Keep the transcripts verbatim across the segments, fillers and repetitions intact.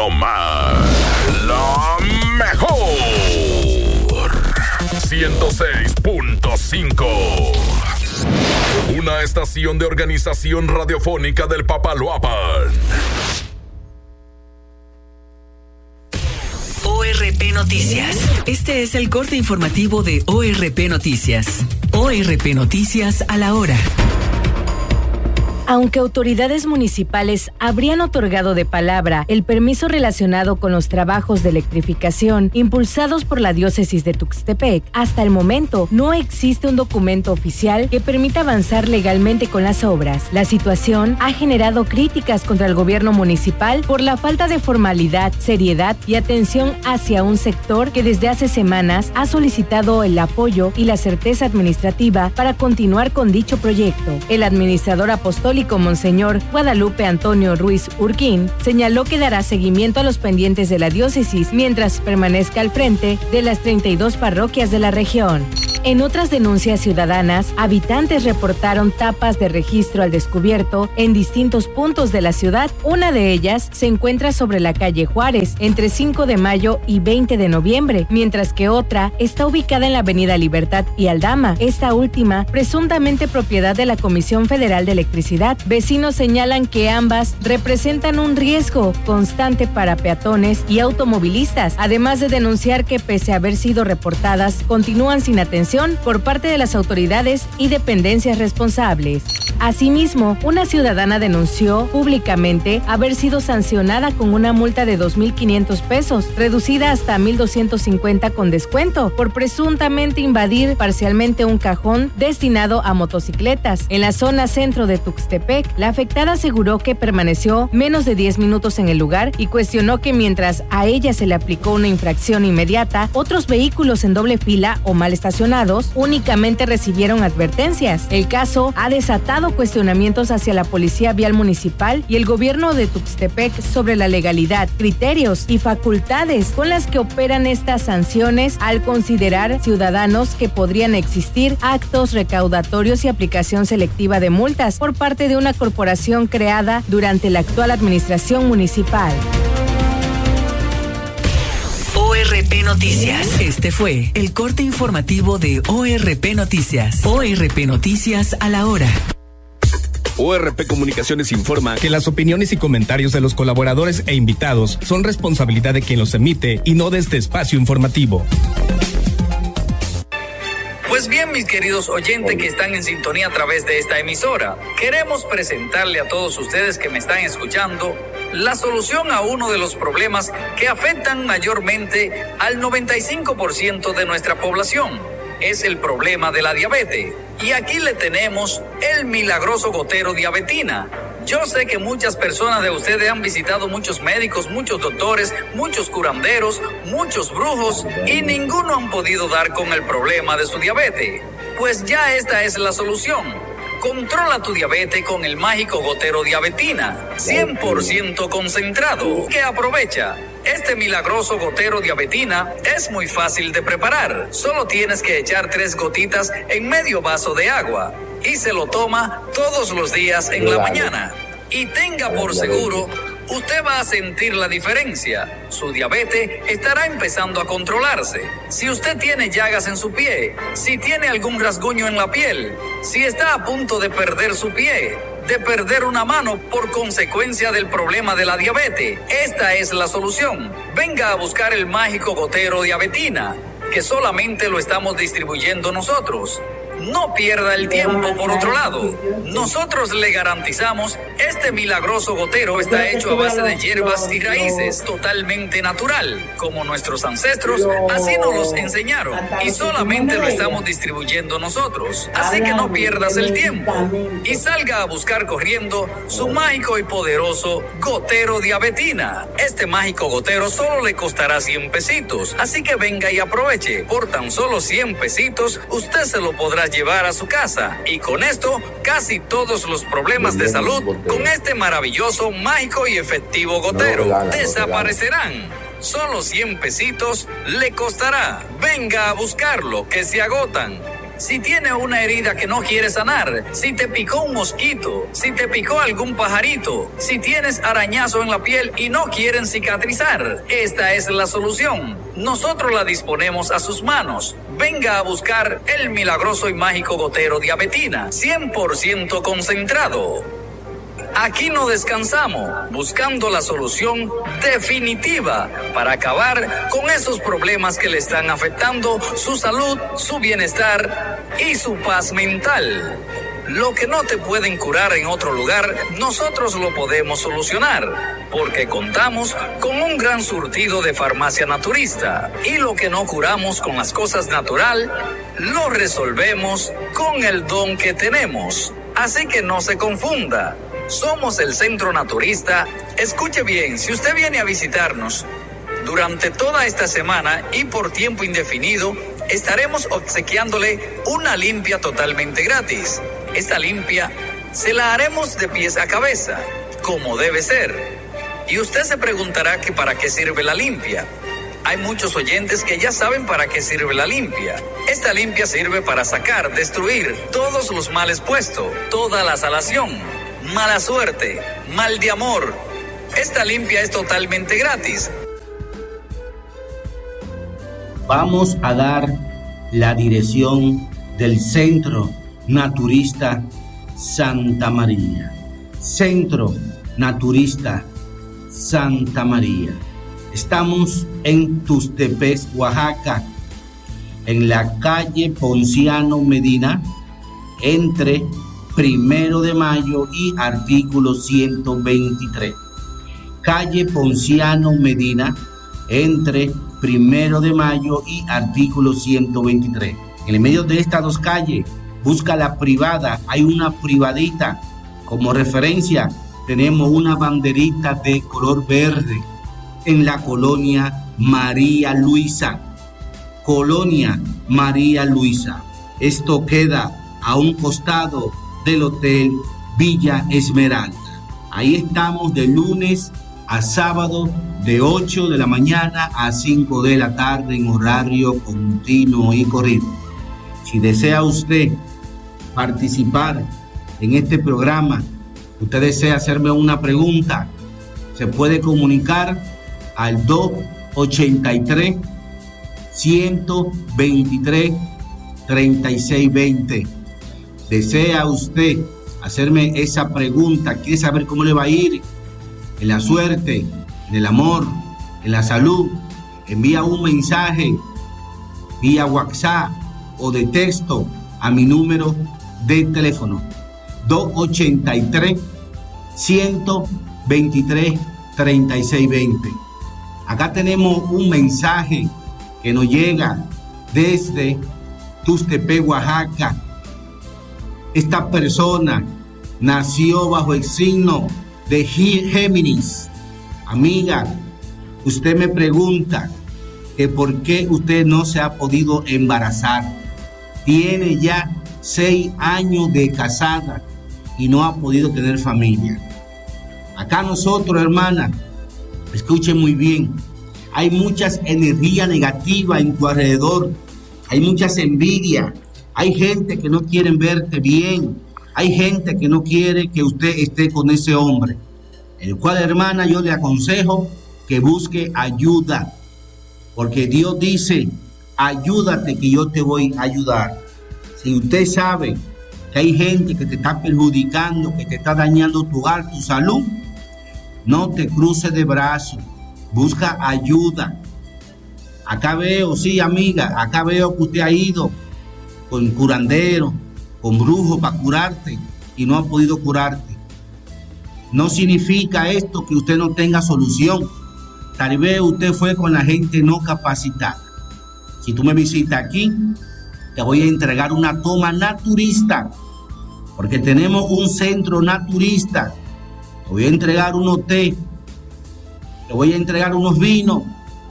más, la mejor ciento seis punto cinco. Una estación de Organización Radiofónica del Papaloapan. O R P Noticias. Este es el corte informativo de O R P Noticias. O R P Noticias a la hora. Aunque autoridades municipales habrían otorgado de palabra el permiso relacionado con los trabajos de electrificación impulsados por la diócesis de Tuxtepec, hasta el momento no existe un documento oficial que permita avanzar legalmente con las obras. La situación ha generado críticas contra el gobierno municipal por la falta de formalidad, seriedad y atención hacia un sector que desde hace semanas ha solicitado el apoyo y la certeza administrativa para continuar con dicho proyecto. El administrador apostólico Monseñor Guadalupe Antonio Ruiz Urquín señaló que dará seguimiento a los pendientes de la diócesis mientras permanezca al frente de las treinta y dos parroquias de la región. En otras denuncias ciudadanas, habitantes reportaron tapas de registro al descubierto en distintos puntos de la ciudad. Una de ellas se encuentra sobre la calle Juárez, entre cinco de mayo y veinte de noviembre, mientras que otra está ubicada en la avenida Libertad y Aldama, esta última presuntamente propiedad de la Comisión Federal de Electricidad. Vecinos señalan que ambas representan un riesgo constante para peatones y automovilistas, además de denunciar que pese a haber sido reportadas, continúan sin atención por parte de las autoridades y dependencias responsables. Asimismo, una ciudadana denunció públicamente haber sido sancionada con una multa de dos mil quinientos pesos, reducida hasta mil doscientos cincuenta con descuento, por presuntamente invadir parcialmente un cajón destinado a motocicletas. En la zona centro de Tuxtepec, la afectada aseguró que permaneció menos de diez minutos en el lugar y cuestionó que mientras a ella se le aplicó una infracción inmediata, otros vehículos en doble fila o mal estacionados únicamente recibieron advertencias. El caso ha desatado cuestionamientos hacia la Policía Vial Municipal y el gobierno de Tuxtepec sobre la legalidad, criterios y facultades con las que operan estas sanciones, al considerar ciudadanos que podrían existir actos recaudatorios y aplicación selectiva de multas por parte de una corporación creada durante la actual administración municipal. O R P Noticias. Este fue el corte informativo de O R P Noticias. O R P Noticias a la hora. O R P Comunicaciones informa que las opiniones y comentarios de los colaboradores e invitados son responsabilidad de quien los emite y no de este espacio informativo. Pues bien, mis queridos oyentes que están en sintonía a través de esta emisora, queremos presentarle a todos ustedes que me están escuchando la solución a uno de los problemas que afectan mayormente al noventa y cinco por ciento de nuestra población. Es el problema de la diabetes. Y aquí le tenemos el milagroso gotero diabetina. Yo sé que muchas personas de ustedes han visitado muchos médicos, muchos doctores, muchos curanderos, muchos brujos y ninguno han podido dar con el problema de su diabetes. Pues ya esta es la solución. Controla tu diabetes con el mágico gotero diabetina, cien por ciento concentrado, que aprovecha. Este milagroso gotero diabetina es muy fácil de preparar. Solo tienes que echar tres gotitas en medio vaso de agua y se lo toma todos los días en la mañana. Y tenga por seguro, usted va a sentir la diferencia. Su diabetes estará empezando a controlarse. Si usted tiene llagas en su pie, si tiene algún rasguño en la piel, si está a punto de perder su pie, de perder una mano por consecuencia del problema de la diabetes, esta es la solución. Venga a buscar el mágico gotero diabetina, que solamente lo estamos distribuyendo nosotros. No pierda el tiempo. Por otro lado, nosotros le garantizamos este milagroso gotero está hecho a base de hierbas y raíces, totalmente natural, como nuestros ancestros así nos los enseñaron, y solamente lo estamos distribuyendo nosotros. Así que no pierdas el tiempo y salga a buscar corriendo su mágico y poderoso gotero diabetina. Este mágico gotero solo le costará cien pesitos, así que venga y aproveche. Por tan solo cien pesitos usted se lo podrá llevar a su casa, y con esto casi todos los problemas de salud con este maravilloso, mágico y efectivo gotero desaparecerán. Solo cien pesitos le costará. Venga a buscarlo, que se agotan. si tiene una herida que no quiere sanar, si te picó un mosquito, si te picó algún pajarito, si tienes arañazo en la piel y no quieren cicatrizar, esta es la solución. Nosotros la disponemos a sus manos. Venga a buscar el milagroso y mágico gotero Diabetina, cien por ciento concentrado. Aquí no descansamos, buscando la solución definitiva para acabar con esos problemas que le están afectando su salud, su bienestar y su paz mental. Lo que no te pueden curar en otro lugar, nosotros lo podemos solucionar, porque contamos con un gran surtido de farmacia naturista. Y lo que no curamos con las cosas natural, lo resolvemos con el don que tenemos. Así que no se confunda. Somos el Centro Naturista. Escuche bien, si usted viene a visitarnos durante toda esta semana y por tiempo indefinido, estaremos obsequiándole una limpia totalmente gratis. Esta limpia se la haremos de pies a cabeza, como debe ser. Y usted se preguntará que para qué sirve la limpia. Hay muchos oyentes que ya saben para qué sirve la limpia. Esta limpia sirve para sacar, destruir todos los males puestos, toda la salación, mala suerte, mal de amor. Esta limpia es totalmente gratis. Vamos a dar la dirección del Centro Naturista Santa María. Centro Naturista Santa María. Estamos en Tuxtepec, Oaxaca, en la calle Ponciano Medina, entre Primero de Mayo y artículo ciento veintitrés. Calle Ponciano Medina, entre Primero de Mayo y artículo ciento veintitrés. En el medio de estas dos calles, busca la privada, hay una privadita. Como referencia, tenemos una banderita de color verde en la colonia María Luisa. Colonia María Luisa. Esto queda a un costado del Hotel Villa Esmeralda. Ahí estamos de lunes a sábado, de ocho de la mañana a cinco de la tarde en horario continuo y corrido. Si desea usted participar en este programa, usted desea hacerme una pregunta, se puede comunicar al dos ochenta y tres, ciento veintitrés, treinta y seis veinte. ¿Desea usted hacerme esa pregunta? ¿Quiere saber cómo le va a ir en la suerte, en el amor, en la salud? Envía un mensaje vía WhatsApp o de texto a mi número de teléfono dos ochenta y tres, ciento veintitrés, treinta y seis veinte. Acá tenemos un mensaje que nos llega desde Tuxtepec, Oaxaca. Esta persona nació bajo el signo de Géminis. Amiga, usted me pregunta que por qué usted no se ha podido embarazar. Tiene ya seis años de casada y no ha podido tener familia. Acá nosotros, hermana, escuchen muy bien, hay muchas energías negativas en tu alrededor, hay muchas envidias, hay gente que no quiere verte bien, hay gente que no quiere que usted esté con ese hombre, el cual, hermana, yo le aconsejo que busque ayuda, porque Dios dice, ayúdate que yo te voy a ayudar. Si usted sabe que hay gente que te está perjudicando, que te está dañando tu hogar, tu salud, no te cruces de brazos, busca ayuda. Acá veo, sí, amiga, acá veo que usted ha ido con curandero, con brujo para curarte y no ha podido curarte. No significa esto que usted no tenga solución. Tal vez usted fue con la gente no capacitada. Si tú me visitas aquí, te voy a entregar una toma naturista, porque tenemos un centro naturista. Te voy a entregar unos té, te voy a entregar unos vinos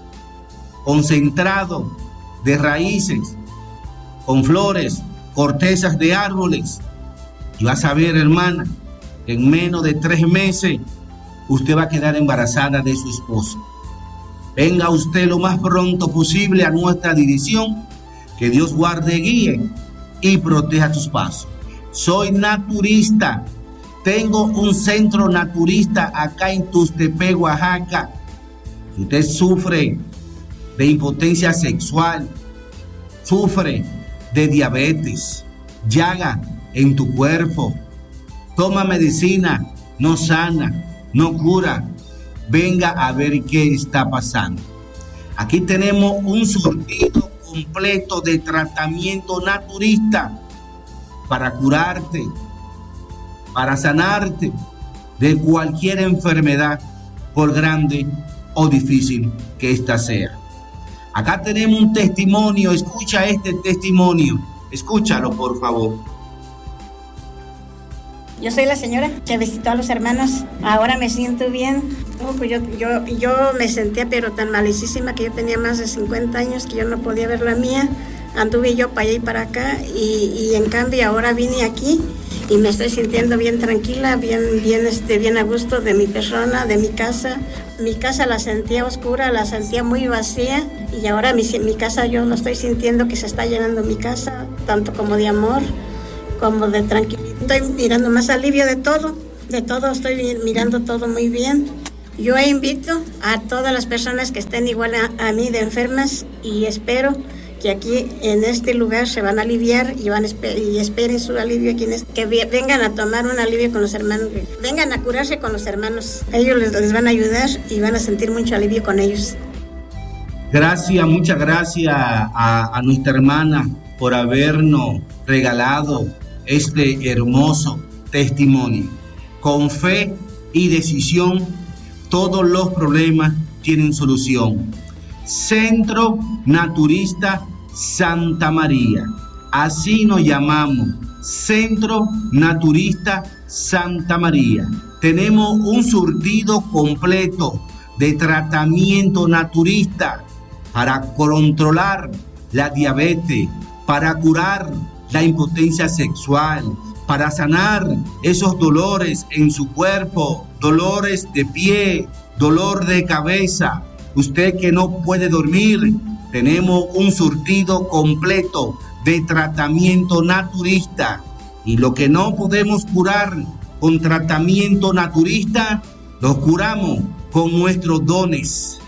concentrados de raíces, con flores, cortezas de árboles. Y vas a ver, hermana, que en menos de tres meses usted va a quedar embarazada de su esposo. Venga usted lo más pronto posible a nuestra dirección. Que Dios guarde y guíe y proteja tus pasos. Soy naturista. Tengo un centro naturista acá en Tuxtepec, Oaxaca. Si usted sufre de impotencia sexual, sufre de diabetes, llaga en tu cuerpo, toma medicina, no sana, no cura, venga a ver qué está pasando. Aquí tenemos un surtido completo de tratamiento naturista para curarte, para sanarte de cualquier enfermedad, por grande o difícil que ésta sea. Acá tenemos un testimonio, escucha este testimonio, escúchalo por favor. Yo soy la señora que visitó a los hermanos. Ahora me siento bien. Oh, pues yo, yo, yo me sentía pero tan malicísima que yo tenía más de cincuenta años que yo no podía ver la mía. Anduve yo para allá y para acá y, y en cambio ahora vine aquí y me estoy sintiendo bien tranquila, bien, bien, este, bien a gusto de mi persona, de mi casa. Mi casa la sentía oscura, la sentía muy vacía y ahora mi, mi casa yo lo estoy sintiendo que se está llenando mi casa, tanto como de amor como de tranquilidad. Estoy mirando más alivio de todo, de todo estoy mirando todo muy bien. Yo invito a todas las personas que estén igual a, a mí de enfermas y espero que aquí en este lugar se van a aliviar y, van a esper- y esperen su alivio aquí en este, que vi- vengan a tomar un alivio con los hermanos, vengan a curarse con los hermanos. Ellos les, les van a ayudar y van a sentir mucho alivio con ellos. Gracias, muchas gracias a, a nuestra hermana por habernos regalado este hermoso testimonio. Con fe y decisión, todos los problemas tienen solución. Centro Naturista Santa María. Así nos llamamos, Centro Naturista Santa María. Tenemos un surtido completo de tratamiento naturista para controlar la diabetes, para curar la impotencia sexual, para sanar esos dolores en su cuerpo, dolores de pie, dolor de cabeza. Usted que no puede dormir, tenemos un surtido completo de tratamiento naturista. Y lo que no podemos curar con tratamiento naturista, lo curamos con nuestros dones.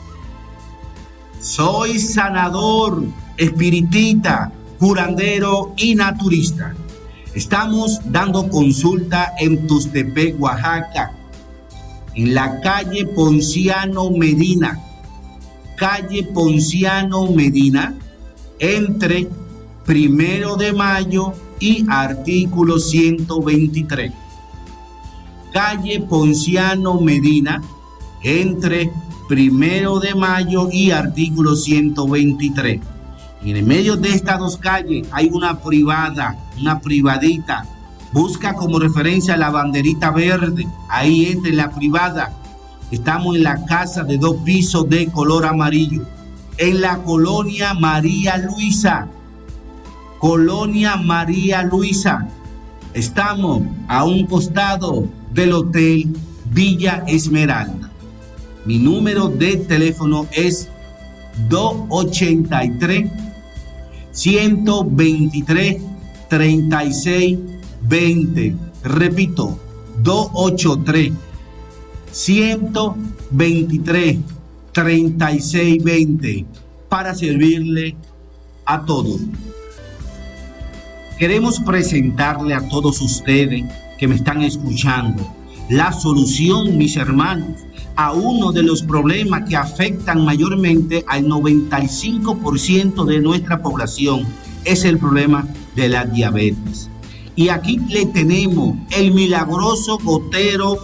Soy sanador, espiritista, curandero y naturista. Estamos dando consulta en Tuxtepec, Oaxaca, en la calle Ponciano Medina, calle Ponciano Medina, entre Primero de Mayo y artículo ciento veintitrés. Calle Ponciano Medina, entre Primero de Mayo y artículo ciento veintitrés. Y en el medio de estas dos calles hay una privada, una privadita. Busca como referencia la banderita verde. Ahí entra en la privada. Estamos en la casa de dos pisos de color amarillo. En la colonia María Luisa. Colonia María Luisa. Estamos a un costado del Hotel Villa Esmeralda. Mi número de teléfono es dos ochenta y tres, ciento veintitrés, treinta y seis veinte. Repito, dos ochenta y tres, ciento veintitrés, treinta y seis veinte para servirle a todos. Queremos presentarle a todos ustedes que me están escuchando la solución, mis hermanos, a uno de los problemas que afectan mayormente al noventa y cinco por ciento de nuestra población. Es el problema de la diabetes. Y aquí le tenemos el milagroso gotero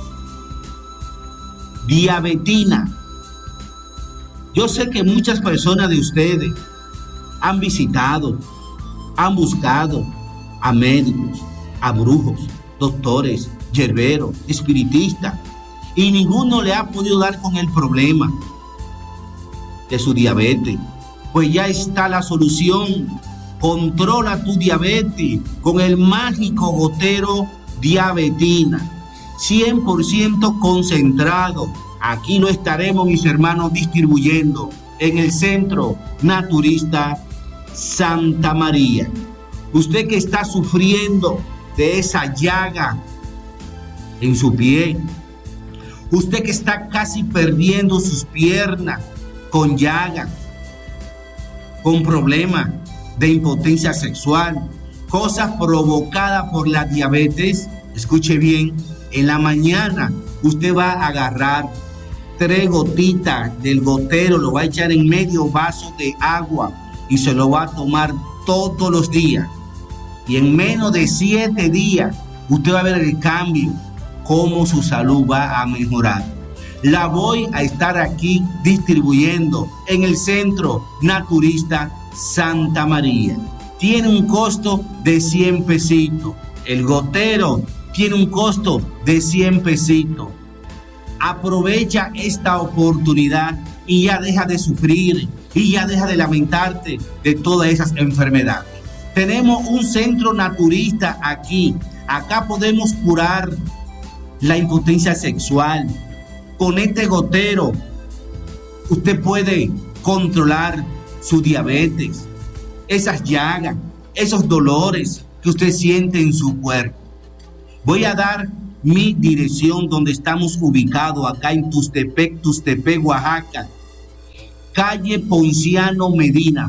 Diabetina. Yo sé que muchas personas de ustedes han visitado, han buscado a médicos, a brujos, doctores, yerberos, espiritistas, y ninguno le ha podido dar con el problema de su diabetes. Pues ya está la solución. Controla tu diabetes con el mágico gotero Diabetina, cien por ciento concentrado. Aquí lo estaremos, mis hermanos, distribuyendo en el Centro Naturista Santa María. Usted que está sufriendo de esa llaga en su pie. Usted que está casi perdiendo sus piernas con llagas, con problemas de impotencia sexual, cosas provocadas por la diabetes. Escuche bien, en la mañana usted va a agarrar tres gotitas del gotero, lo va a echar en medio vaso de agua y se lo va a tomar todos los días. Y en menos de siete días usted va a ver el cambio, cómo su salud va a mejorar. La voy a estar aquí distribuyendo en el Centro Naturista Santa María. Tiene un costo de cien pesitos. El gotero tiene un costo de cien pesitos. Aprovecha esta oportunidad y ya deja de sufrir y ya deja de lamentarte de todas esas enfermedades. Tenemos un centro naturista aquí. Acá podemos curar la impotencia sexual. Con este gotero usted puede controlar su diabetes, esas llagas, esos dolores que usted siente en su cuerpo. Voy a dar mi dirección donde estamos ubicados acá en Tustepec, Tustepec, Oaxaca. Calle Ponciano Medina.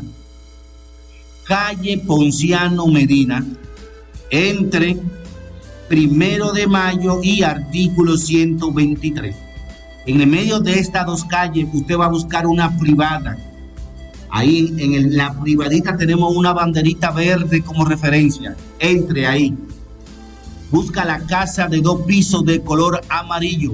Calle Ponciano Medina. Entre Primero de Mayo y artículo ciento veintitrés. En el medio de estas dos calles usted va a buscar una privada. Ahí en el, la privadita tenemos una banderita verde como referencia. Entre ahí. Busca la casa de dos pisos de color amarillo.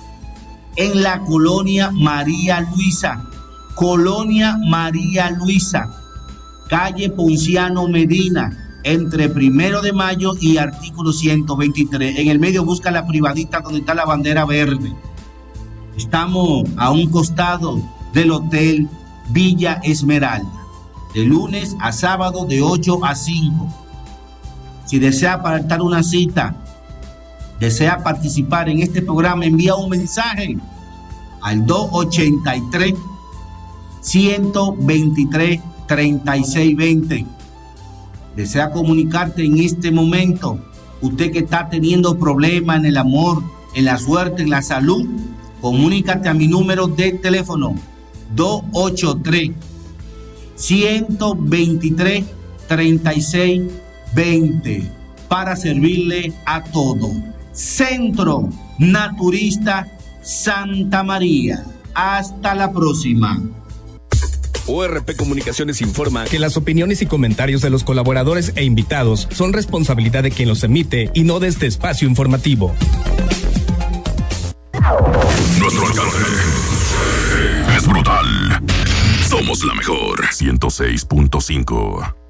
En la colonia María Luisa. Colonia María Luisa. Calle Ponciano Medina. Entre Primero de Mayo y artículo ciento veintitrés. En el medio busca la privadita donde está la bandera verde. Estamos a un costado del Hotel Villa Esmeralda. De lunes a sábado de ocho a cinco. Si desea apartar una cita, desea participar en este programa, envía un mensaje al dos ochenta y tres, ciento veintitrés, treinta y seis veinte. Desea comunicarte en este momento, usted que está teniendo problemas en el amor, en la suerte, en la salud, comunícate a mi número de teléfono dos ochenta y tres, ciento veintitrés, treinta y seis veinte para servirle a todo. Centro Naturista Santa María. Hasta la próxima. O R P Comunicaciones informa que las opiniones y comentarios de los colaboradores e invitados son responsabilidad de quien los emite y no de este espacio informativo. Nuestro alcance es brutal. Somos la mejor. ciento seis punto cinco.